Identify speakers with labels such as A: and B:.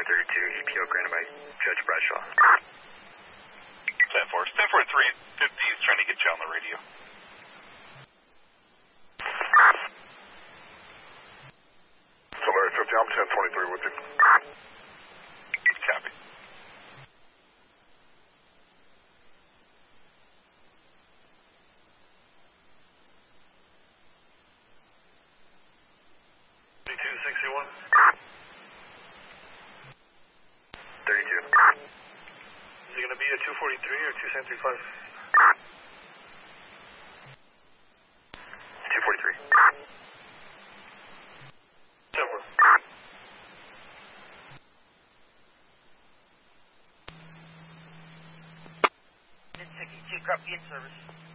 A: EPO granted by Judge Bradshaw.
B: 10-4. Stanford 350 is trying to get you on the radio.
C: Solari 50, I'm 1023 with you.
B: Copy.
C: Is it going to be a 243 or 2735?
A: 243.
C: Silver.
D: Mid-62, copy in service.